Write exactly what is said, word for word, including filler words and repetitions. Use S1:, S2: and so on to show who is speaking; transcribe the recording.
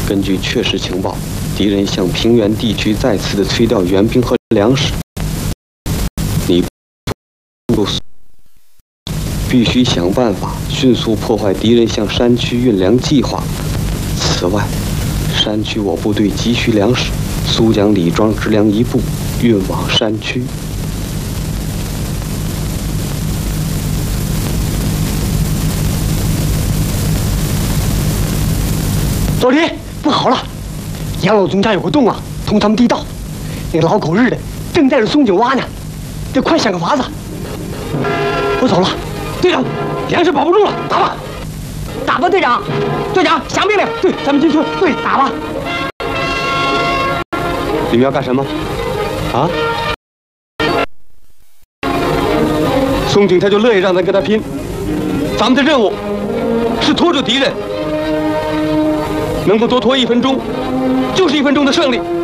S1: 根据确实情报，敌人向平原地区再次的催调援兵和粮食。你必须想办法迅速破坏敌人向山区运粮计划。此外，山区我部队急需粮食，速将李庄支粮一部运往山区。
S2: 老李，不好了！杨老总家有个洞啊，通他们地道。那个老狗日的正在这松井挖呢，得快想个法子。我走了，队长，粮食保不住了，打吧！
S3: 打吧，队长！队长，响命令！
S2: 对，咱们进村，对，打吧！
S1: 你们要干什么？啊？松井他就乐意让咱跟他拼，咱们的任务是拖住敌人。能够多拖一分钟，就是一分钟的胜利。